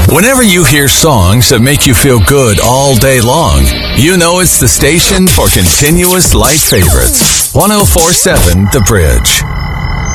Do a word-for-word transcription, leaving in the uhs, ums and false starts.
Whenever you hear songs that make you feel good all day long, you know it's the station for continuous light favorites. one oh four point seven The Bridge.